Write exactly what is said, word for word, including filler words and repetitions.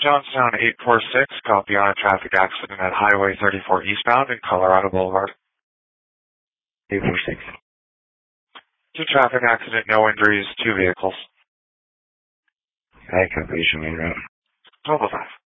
Johnstown eight four six, copy on a traffic accident at Highway thirty-four eastbound and Colorado Boulevard. eight four six. Two traffic accident, no injuries, two vehicles. I copy, show me route. Total five.